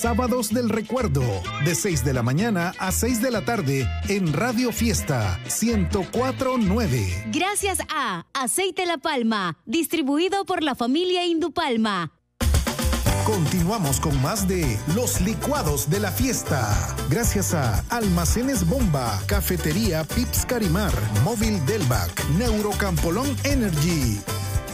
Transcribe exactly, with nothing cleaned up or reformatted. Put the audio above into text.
Sábados del Recuerdo, de seis de la mañana a seis de la tarde en Radio Fiesta ciento cuatro punto nueve. Gracias a Aceite La Palma, distribuido por la familia Indupalma. Continuamos con más de Los Licuados de la Fiesta. Gracias a Almacenes Bomba, Cafetería Pips Carimar, Móvil Delvac, Neurocampolón Energy